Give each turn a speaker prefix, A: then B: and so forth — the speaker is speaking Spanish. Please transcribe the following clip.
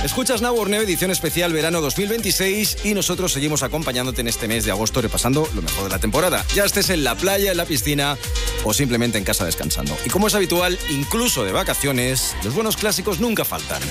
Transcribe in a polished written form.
A: Escuchas Now Borneo, edición especial verano 2026, y nosotros seguimos acompañándote en este mes de agosto repasando lo mejor de la temporada. Ya estés en la playa, en la piscina o simplemente en casa descansando. Y como es habitual, incluso de vacaciones, los buenos clásicos nunca faltan.